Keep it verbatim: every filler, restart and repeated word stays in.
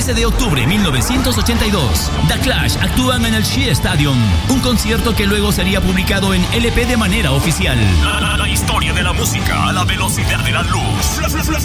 trece de octubre de mil novecientos ochenta y dos, The Clash actúan en el Shea Stadium, un concierto que luego sería publicado en L P de manera oficial. La, la, la historia de la música a la velocidad de la luz.